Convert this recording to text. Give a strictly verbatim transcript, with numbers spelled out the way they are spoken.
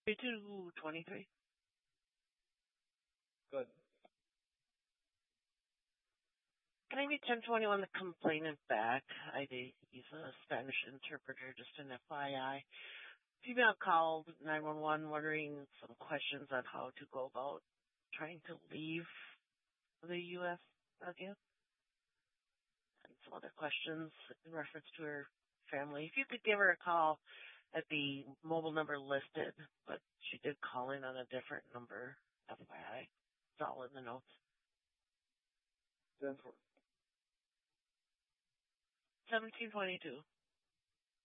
thirty-two twenty-three. Good. Can I meet ten twenty-one, the complainant back? I did. He's a Spanish interpreter, just an F Y I. Female called nine one one wondering some questions on how to go about trying to leave the U S again. And some other questions in reference to her family. If you could give her a call at the mobile number listed, but she did call in on a different number, F Y I. It's all in the notes. ten four. seventeen twenty-two.